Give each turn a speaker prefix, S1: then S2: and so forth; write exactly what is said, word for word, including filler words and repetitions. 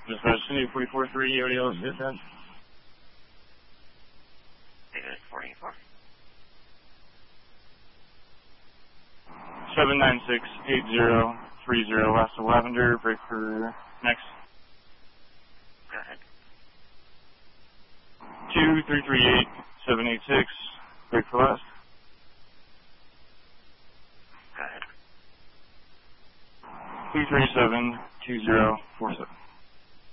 S1: Dispatch Cindy forty-four three, O D L is dispatch.
S2: forty-four.
S1: seven nine six eight zero three zero, west of Lavender, break for next.
S2: Go ahead.
S1: two three three eight seven eight six, break for west.
S2: Go ahead.
S1: two three seven two zero four seven.